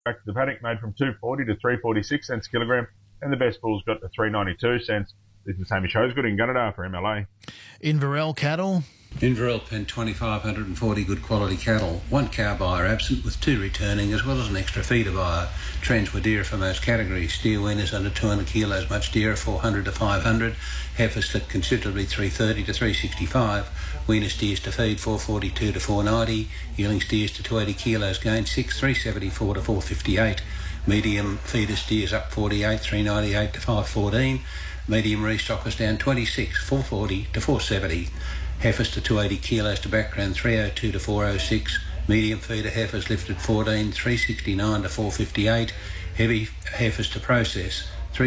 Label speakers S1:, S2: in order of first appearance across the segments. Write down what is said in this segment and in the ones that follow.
S1: back to the paddock, made from 240 to 346 cents a kilogram, and the best bull's got to 392 cents. This is Hamish Hosgood in Gunnedah for MLA.
S2: Inverell cattle.
S3: Inverell penned 2,540 good quality cattle. One cow buyer absent with two returning, as well as an extra feeder buyer. Trends were dearer for most categories. Steer weaners under 200 kilos much dearer, 400 to 500. Heifers slipped considerably, 330 to 365. Weaner steers to feed, 442 to 490. Yearling steers to 280 kilos gained, 374 to 458. Medium feeder steers up 48, 398 to 514. Medium restockers down 26, 440 to 470. Heifers to 280 kilos to background, 302 to 406. Medium feeder heifers lifted 14, 369 to 458. Heavy heifers to process,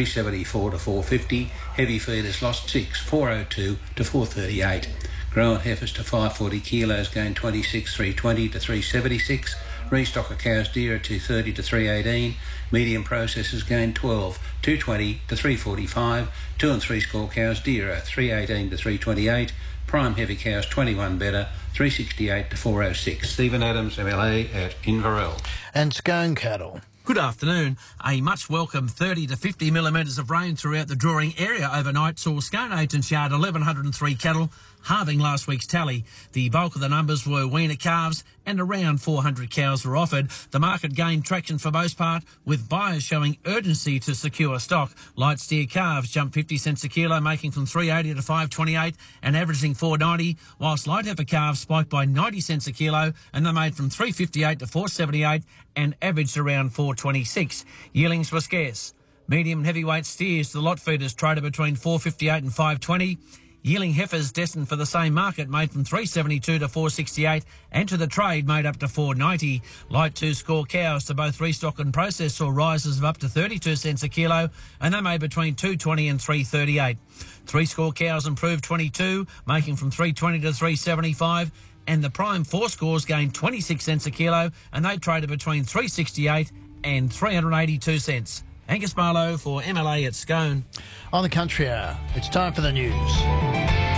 S3: 374 to 450. Heavy feeders lost 6, 402 to 438. Grown heifers to 540 kilos gained 26, 320 to 376. Restocker cows dearer, 230 to 318. Medium processors gained 12, 220 to 345. 2 and 3 score cows dearer, 318 to 328. Prime heavy cows 21 better, 368 to 406. Stephen Adams, MLA at Inverell.
S2: And Scone cattle.
S4: Good afternoon. A much welcome 30 to 50 millimetres of rain throughout the drawing area overnight saw Scone Agents Yard 1,103 cattle, halving last week's tally. The bulk of the numbers were weaner calves and around 400 cows were offered. The market gained traction for most part, with buyers showing urgency to secure stock. Light steer calves jumped 50 cents a kilo, making from 380 to 528 and averaging 490, whilst light heifer calves spiked by 90 cents a kilo and they made from 358 to 478 and averaged around 426. Yearlings were scarce. Medium and heavyweight steers to the lot feeders traded between 458 and 520. Yearling heifers destined for the same market made from 372 to 468 and to the trade made up to 490. Light 2-score cows to both restock and process saw rises of up to 32 cents a kilo and they made between 220 and 338. 3-score cows improved 22, making from 320 to 375, and the prime 4 scores gained 26 cents a kilo and they traded between 368 and 382 cents. Angus Barlow for MLA at Scone.
S2: On the Country Hour, it's time for the news.